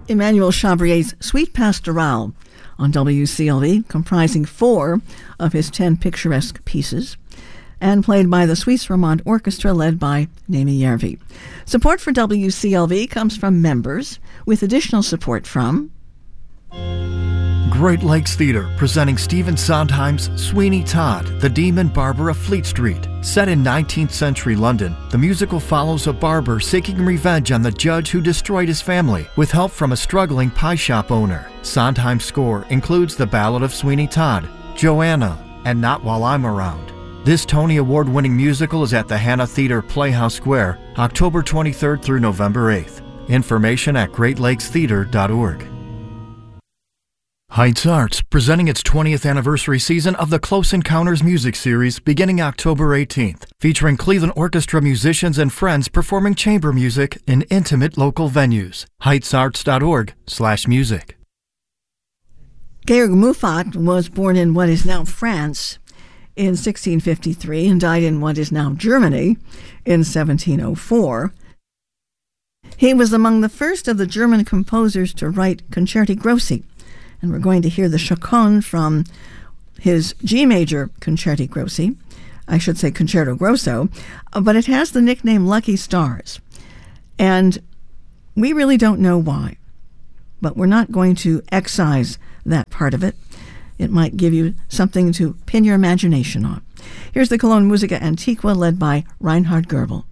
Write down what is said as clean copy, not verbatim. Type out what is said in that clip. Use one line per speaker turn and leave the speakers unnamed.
Emmanuel Chabrier's Suite Pastorale on WCLV, comprising 4 of his 10 picturesque pieces, and played by the Suisse Romande Orchestra led by Naomi Järvi. Support for WCLV comes from members, with additional support from
Great Lakes Theater, presenting Stephen Sondheim's Sweeney Todd, the Demon Barber of Fleet Street. Set in 19th century London, the musical follows a barber seeking revenge on the judge who destroyed his family, with help from a struggling pie shop owner. Sondheim's score includes the Ballad of Sweeney Todd, Joanna, and Not While I'm Around. This Tony Award-winning musical is at the Hannah Theater Playhouse Square, October 23rd through November 8th. Information at greatlakestheater.org. Heights Arts, presenting its 20th anniversary season of the Close Encounters music series beginning October 18th, featuring Cleveland Orchestra musicians and friends performing chamber music in intimate local venues. heightsarts.org/music.
Georg Muffat was born in what is now France in 1653 and died in what is now Germany in 1704. He was among the first of the German composers to write concerti grossi, and we're going to hear the chaconne from his G major concerti grossi, I should say concerto grosso, but it has the nickname Lucky Stars. And we really don't know why, but we're not going to excise that part of it. It might give you something to pin your imagination on. Here's the Cologne Musica Antiqua led by Reinhard Goebel.